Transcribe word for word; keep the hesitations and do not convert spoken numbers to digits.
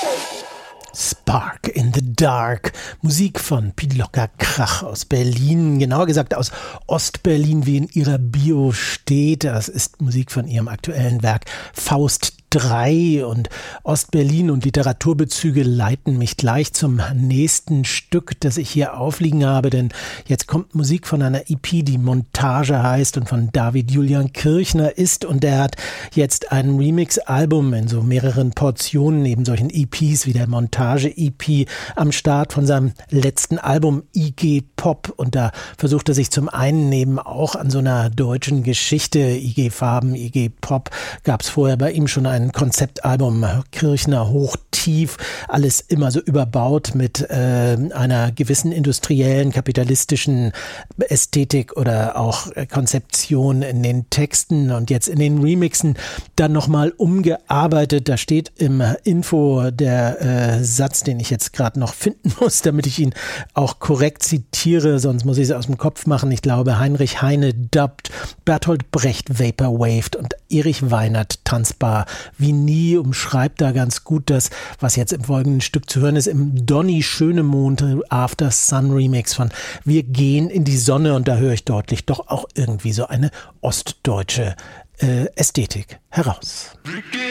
Spark in the Dark. Musik von Pilocker Krach aus Berlin, genauer gesagt aus Ostberlin, wie in ihrer Bio steht. Das ist Musik von ihrem aktuellen Werk Faust drei, und Ostberlin und Literaturbezüge leiten mich gleich zum nächsten Stück, das ich hier aufliegen habe, denn jetzt kommt Musik von einer E P, die Montage heißt und von David Julian Kirchner ist, und der hat jetzt ein Remix-Album in so mehreren Portionen, neben solchen E Ps wie der Montage-E P am Start von seinem letzten Album I G Pop, und da versucht er sich zum einen neben auch an so einer deutschen Geschichte, I G Farben, I G Pop, gab es vorher bei ihm schon ein Konzeptalbum, Kirchner Hochtief, alles immer so überbaut mit äh, einer gewissen industriellen, kapitalistischen Ästhetik oder auch Konzeption in den Texten, und jetzt in den Remixen dann nochmal umgearbeitet. Da steht im Info der äh, Satz, den ich jetzt gerade noch finden muss, damit ich ihn auch korrekt zitiere, sonst muss ich es aus dem Kopf machen. Ich glaube, Heinrich Heine dubbt, Bertolt Brecht vaporwaved und Erich Weinert tanzbar wie nie, umschreibt da ganz gut das, was jetzt im folgenden Stück zu hören ist, im Donny Schönemond After Sun Remix von Wir gehen in die Sonne, und da höre ich deutlich doch auch irgendwie so eine ostdeutsche äh, Ästhetik heraus.